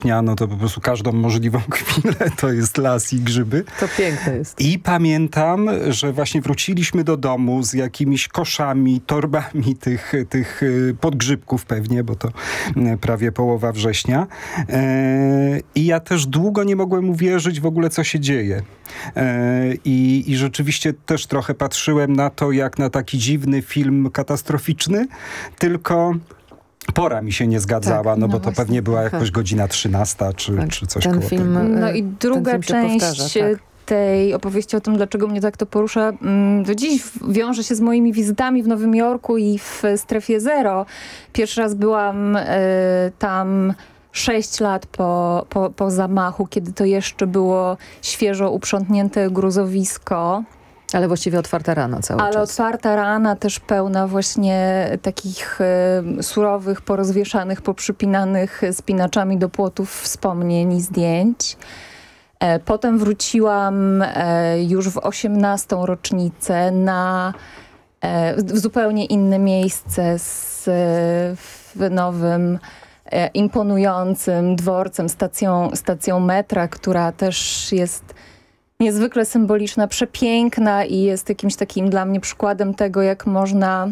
sierpnia, no to po prostu każdą możliwą chwilę to jest las i grzyby. To piękne jest. I pamiętam, że właśnie wróciliśmy do domu z jakimiś koszami, torbami tych podgrzybków pewnie, bo to prawie połowa września. I ja też długo nie mogłem uwierzyć w ogóle, co się dzieje. I rzeczywiście też trochę patrzyłem na to, jak na taki dziwny film katastroficzny, tylko pora mi się nie zgadzała, Tak, no bo no to właśnie. pewnie była jakoś godzina 13 czy coś Ten koło film, tego. No i druga ten film się część powtarza, tak. tej opowieści o tym, dlaczego mnie tak to porusza, do dziś wiąże się z moimi wizytami w Nowym Jorku i w Strefie Zero. Pierwszy raz byłam tam 6 lat po zamachu, kiedy to jeszcze było świeżo uprzątnięte gruzowisko. Ale właściwie otwarta rana cały Ale czas. otwarta rana, też pełna właśnie takich surowych, porozwieszanych, poprzypinanych spinaczami do płotów wspomnień i zdjęć. Potem wróciłam już w 18. rocznicę w zupełnie inne miejsce w nowym, imponującym dworcem, stacją metra, która też jest niezwykle symboliczna, przepiękna i jest jakimś takim dla mnie przykładem tego, jak można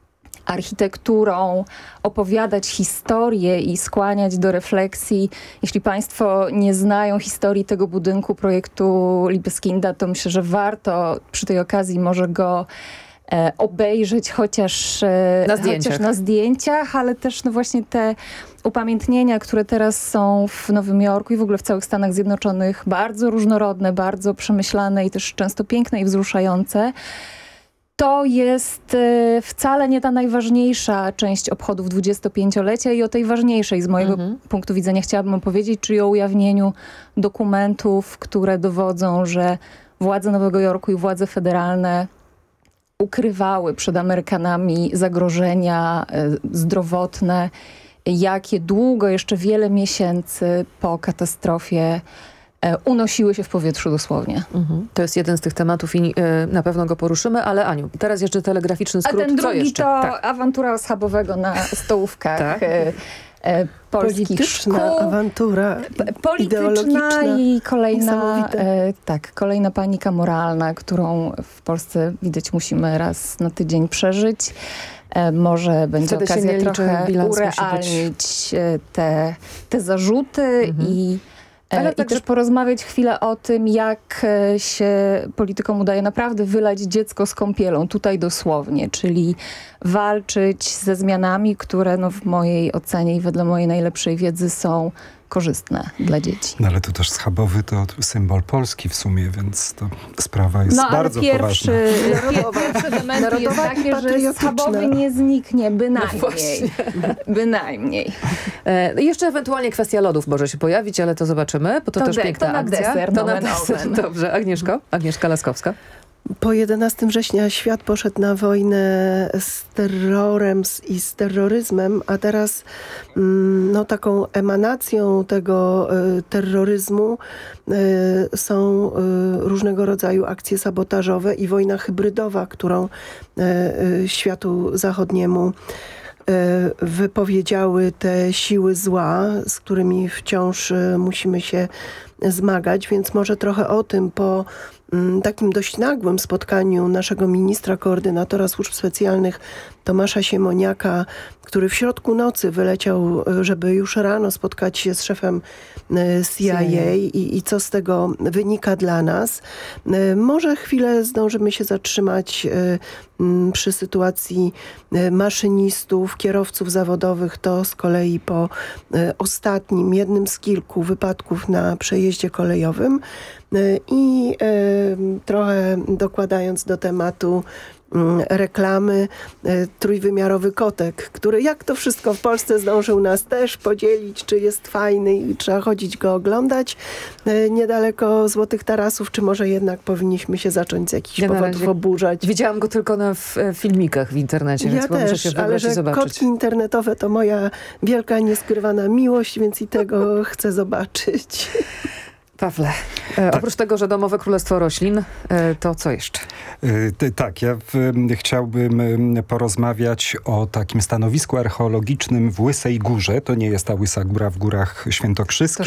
architekturą opowiadać historię i skłaniać do refleksji. Jeśli Państwo nie znają historii tego budynku, projektu Libeskinda, to myślę, że warto przy tej okazji może go obejrzeć chociaż na zdjęciach, ale też no właśnie te upamiętnienia, które teraz są w Nowym Jorku i w ogóle w całych Stanach Zjednoczonych, bardzo różnorodne, bardzo przemyślane i też często piękne i wzruszające. To jest wcale nie ta najważniejsza część obchodów 25-lecia i o tej ważniejszej z mojego punktu widzenia chciałabym opowiedzieć, czyli o ujawnieniu dokumentów, które dowodzą, że władze Nowego Jorku i władze federalne ukrywały przed Amerykanami zagrożenia zdrowotne, jakie długo, jeszcze wiele miesięcy po katastrofie unosiły się w powietrzu dosłownie. To jest jeden z tych tematów i na pewno go poruszymy, ale Aniu, teraz jeszcze telegraficzny skrót. A ten drugi co jeszcze? to Tak. awantura schabowego na stołówkach Tak. polskich polityczna szkół. awantura Polityczna i kolejna, niesamowite. kolejna panika moralna, którą w Polsce widać musimy raz na tydzień przeżyć. Może będzie Wtedy się okazja nie liczy, trochę bilans musi urealnić te zarzuty i Ale i także też porozmawiać chwilę o tym, jak się politykom udaje naprawdę wylać dziecko z kąpielą, tutaj dosłownie, czyli walczyć ze zmianami, które no, w mojej ocenie i wedle mojej najlepszej wiedzy są korzystne dla dzieci. No ale to też schabowy to symbol Polski w sumie, więc to sprawa jest bardzo poważna. Pierwszy element jest takie, że schabowy nie zniknie, bynajmniej. Bynajmniej. Jeszcze ewentualnie kwestia lodów może się pojawić, ale to zobaczymy, bo to też piękna to na akcja. deser, To na nomen deser. omen. Dobrze. Agnieszka Laskowska. Po 11 września świat poszedł na wojnę z terrorem i z terroryzmem, a teraz no, taką emanacją tego terroryzmu są różnego rodzaju akcje sabotażowe i wojna hybrydowa, którą światu zachodniemu wypowiedziały te siły zła, z którymi wciąż musimy się zmagać, więc może trochę o tym po takim dość nagłym spotkaniu naszego ministra, koordynatora służb specjalnych Tomasza Siemoniaka, który w środku nocy wyleciał, żeby już rano spotkać się z szefem CIA i co z tego wynika dla nas. Może chwilę zdążymy się zatrzymać przy sytuacji maszynistów, kierowców zawodowych. To z kolei po ostatnim, jednym z kilku wypadków na przejeździe kolejowym. I trochę dokładając do tematu reklamy, trójwymiarowy kotek, który jak to wszystko w Polsce zdążył nas też podzielić, czy jest fajny i trzeba chodzić go oglądać niedaleko Złotych Tarasów, czy może jednak powinniśmy się zacząć z jakichś powodów oburzać. Widziałam go tylko na filmikach w internecie, więc muszę się wybrać i zobaczyć. Kotki internetowe to moja wielka, nieskrywana miłość, więc i tego chcę zobaczyć. Pawle, oprócz tego, że Domowe Królestwo Roślin, to co jeszcze? Tak, ja chciałbym porozmawiać o takim stanowisku archeologicznym w Łysej Górze. To nie jest ta Łysa Góra w Górach Świętokrzyskich.